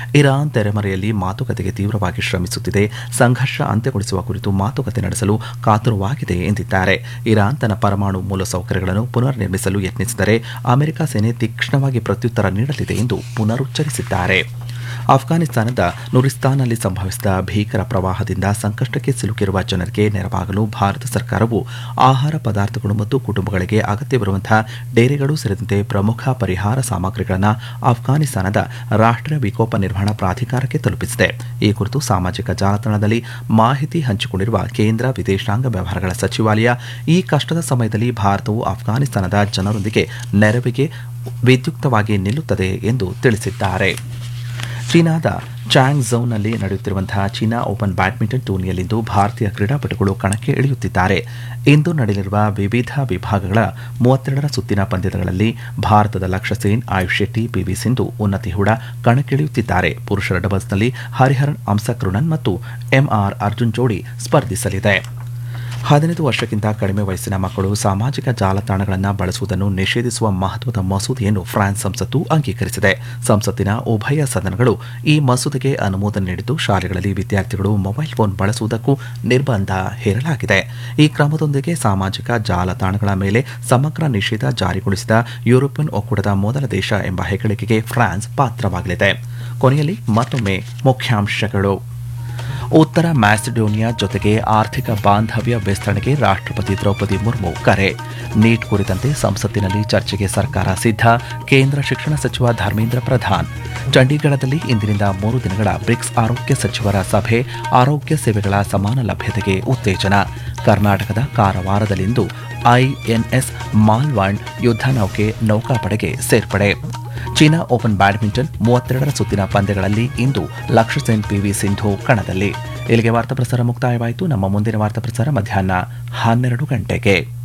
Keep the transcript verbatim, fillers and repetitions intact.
Iran ತೆರೆಮರೆಯಲ್ಲಿ ಮಾತುಕತೆಗೆ ತೀವ್ರವಾಗಿ ಶ್ರಮಿಸುತ್ತಿದೆ, ಸಂಘರ್ಷ ಅಂತ್ಯಗೊಳಿಸುವ ಕುರಿತು ಮಾತುಕತೆ ನಡೆಸಲು ಕಾತುರವಾಗಿದೆ ಎಂದಿದ್ದಾರೆ. ಇರಾನ್ ತನ್ನ ಪರಮಾಣು ಮೂಲಸೌಕರ್ಯಗಳನ್ನು ಪುನರ್ ನಿರ್ಮಿಸಲು ಯತ್ನಿಸಿದರೆ ಅಮೆರಿಕ ಸೇನೆ ತೀಕ್ಷ್ಣವಾಗಿ ಪ್ರತ್ಯುತ್ತರ ನೀಡಲಿದೆ ಎಂದು ಪುನರುಚ್ಚರಿಸಿದ್ದಾರೆ. ಅಫ್ಘಾನಿಸ್ತಾನದ ನುರಿಸ್ತಾನ್ನಲ್ಲಿ ಸಂಭವಿಸಿದ ಭೀಕರ ಪ್ರವಾಹದಿಂದ ಸಂಕಷ್ಟಕ್ಕೆ ಸಿಲುಕಿರುವ ಜನರಿಗೆ ನೆರವಾಗಲು ಭಾರತ ಸರ್ಕಾರವು ಆಹಾರ ಪದಾರ್ಥಗಳು ಮತ್ತು ಕುಟುಂಬಗಳಿಗೆ ಅಗತ್ಯವಿರುವಂತಹ ಡೇರೆಗಳು ಸೇರಿದಂತೆ ಪ್ರಮುಖ ಪರಿಹಾರ ಸಾಮಗ್ರಿಗಳನ್ನು ಅಫ್ಘಾನಿಸ್ತಾನದ ರಾಷ್ಟ್ರೀಯ ವಿಕೋಪ ನಿರ್ವಹಣಾ ಪ್ರಾಧಿಕಾರಕ್ಕೆ ತಲುಪಿಸಿದೆ. ಈ ಕುರಿತು ಸಾಮಾಜಿಕ ಜಾಲತಾಣದಲ್ಲಿ ಮಾಹಿತಿ ಹಂಚಿಕೊಂಡಿರುವ ಕೇಂದ್ರ ವಿದೇಶಾಂಗ ವ್ಯವಹಾರಗಳ ಸಚಿವಾಲಯ, ಈ ಕಷ್ಟದ ಸಮಯದಲ್ಲಿ ಭಾರತವು ಅಫ್ಘಾನಿಸ್ತಾನದ ಜನರೊಂದಿಗೆ ನೆರವಿಗೆ ವಿದ್ಯುಕ್ತವಾಗಿ ನಿಲ್ಲುತ್ತದೆ ಎಂದು ತಿಳಿಸಿದ್ದಾರೆ. ಚೀನಾದ ಚಾಂಗ್ ಝೌನಲ್ಲಿ ನಡೆಯುತ್ತಿರುವಂತಹ ಚೀನಾ ಓಪನ್ ಬ್ಯಾಡ್ಮಿಂಟನ್ ಟೂರ್ನಿಯಲ್ಲಿಂದು ಭಾರತೀಯ ಕ್ರೀಡಾಪಟುಗಳು ಕಣಕ್ಕೆ ಇಳಿಯುತ್ತಿದ್ದಾರೆ. ಇಂದು ನಡೆಯಲಿರುವ ವಿವಿಧ ವಿಭಾಗಗಳ ಮೂವತ್ತೆರಡರ ಸುತ್ತಿನ ಪಂದ್ಯಗಳಲ್ಲಿ ಭಾರತದ ಲಕ್ಷ್ಯ ಸೇನ್, ಆಯುಷ್ ಶೆಟ್ಟಿ, ಪಿವಿ ಸಿಂಧು, ಉನ್ನತಿ ಹೂಡಾ ಕಣಕ್ಕಿಳಿಯುತ್ತಿದ್ದಾರೆ. ಪುರುಷರ ಡಬಲ್ಸ್ನಲ್ಲಿ ಹರಿಹರನ್ ಅಂಸಕ್ರುನನ್ ಮತ್ತು ಎಂಆರ್ ಅರ್ಜುನ್ ಜೋಡಿ ಸ್ಪರ್ಧಿಸಲಿದೆ. ಹದಿನೈದು ವರ್ಷಕ್ಕಿಂತ ಕಡಿಮೆ ವಯಸ್ಸಿನ ಮಕ್ಕಳು ಸಾಮಾಜಿಕ ಜಾಲತಾಣಗಳನ್ನು ಬಳಸುವುದನ್ನು ನಿಷೇಧಿಸುವ ಮಹತ್ವದ ಮಸೂದೆಯನ್ನು ಫ್ರಾನ್ಸ್ ಸಂಸತ್ತು ಅಂಗೀಕರಿಸಿದೆ. ಸಂಸತ್ತಿನ ಉಭಯ ಸದನಗಳು ಈ ಮಸೂದೆಗೆ ಅನುಮೋದನೆ ನೀಡಿದ್ದು, ಶಾಲೆಗಳಲ್ಲಿ ವಿದ್ಯಾರ್ಥಿಗಳು ಮೊಬೈಲ್ ಫೋನ್ ಬಳಸುವುದಕ್ಕೂ ನಿರ್ಬಂಧ ಹೇರಲಾಗಿದೆ. ಈ ಕ್ರಮದೊಂದಿಗೆ ಸಾಮಾಜಿಕ ಜಾಲತಾಣಗಳ ಮೇಲೆ ಸಮಗ್ರ ನಿಷೇಧ ಜಾರಿಗೊಳಿಸಿದ ಯುರೋಪಿಯನ್ ಒಕ್ಕೂಟದ ಮೊದಲ ದೇಶ ಎಂಬ ಹೆಗ್ಗಳಿಕೆಗೆ ಫ್ರಾನ್ಸ್ ಪಾತ್ರವಾಗಲಿದೆ. ಕೊನೆಯಲ್ಲಿ ಮತ್ತೊಮ್ಮೆ ಮುಖ್ಯಾಂಶಗಳು. ಉತ್ತರ ಮ್ಯಾಸಿಡೋನಿಯಾ ಜೊತೆಗೆ ಆರ್ಥಿಕ ಬಾಂಧವ್ಯ ವಿಸ್ತರಣೆಗೆ ರಾಷ್ಟ್ರಪತಿ ದ್ರೌಪದಿ ಮುರ್ಮು ಕರೆ. ನೀಟ್ ಕುರಿತಂತೆ ಸಂಸತ್ತಿನಲ್ಲಿ ಚರ್ಚೆಗೆ ಸರ್ಕಾರ ಸಿದ್ಧ. ಕೇಂದ್ರ ಶಿಕ್ಷಣ ಸಚಿವ ಧರ್ಮೇಂದ್ರ ಪ್ರಧಾನ್. ಚಂಡೀಗಢದಲ್ಲಿ ಇಂದಿನಿಂದ ಮೂರು ದಿನಗಳ ಬ್ರಿಕ್ಸ್ ಆರೋಗ್ಯ ಸಚಿವರ ಸಭೆ. ಆರೋಗ್ಯ ಸೇವೆಗಳ ಸಮಾನ ಲಭ್ಯತೆಗೆ ಉತ್ತೇಜನ. ಕರ್ನಾಟಕದ ಕಾರವಾರದಲ್ಲಿಂದು ಐಎನ್ಎಸ್ ಮಾಲ್ವಾಂಡ್ ಯುದ್ಧ ನೌಕೆ ನೌಕಾಪಡೆಗೆ ಸೇರ್ಪಡೆ. ಚೀನಾ ಓಪನ್ ಬ್ಯಾಡ್ಮಿಂಟನ್ ಮೂವತ್ತೆರಡರ ಸುತ್ತಿನ ಪಂದ್ಯಗಳಲ್ಲಿ ಇಂದು ಲಕ್ಷ್ಯ ಸೇನ್, ಪಿವಿ ಸಿಂಧು ಕಣದಲ್ಲಿ. ಇಲ್ಲಿಗೆ ವಾರ್ತಾ ಪ್ರಸಾರ ಮುಕ್ತಾಯವಾಯಿತು. ನಮ್ಮ ಮುಂದಿನ ವಾರ್ತಾ ಪ್ರಸಾರ ಮಧ್ಯಾಹ್ನ ಹನ್ನೆರಡು ಗಂಟೆಗೆ.